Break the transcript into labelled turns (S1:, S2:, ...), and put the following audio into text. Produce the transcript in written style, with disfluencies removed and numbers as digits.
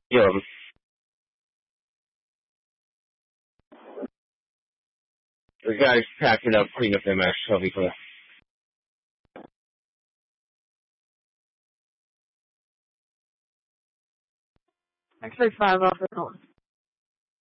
S1: Yun. The guy's packing up, cleaning up their mess, so be clear.
S2: Actually, 5 off the phone.